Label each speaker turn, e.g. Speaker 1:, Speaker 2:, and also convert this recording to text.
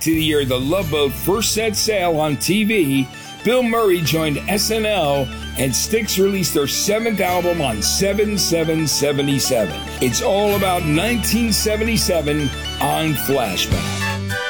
Speaker 1: To the year the Love Boat first set sail on TV, Bill Murray joined SNL, and Styx released their 7th album on 7/7/77. It's all about 1977 on Flashback.